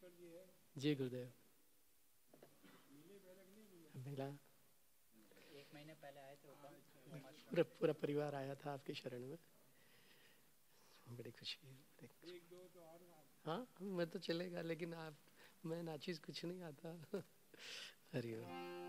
जी गुरुदेव। मिला, 1 महीने पहले आए थे। पूरा पूरा परिवार आया था आपके शरण में, बड़ी खुशी है। हाँ मैं तो चलेगा, लेकिन आप, मैं नाचीज कुछ नहीं आता। हरिओम।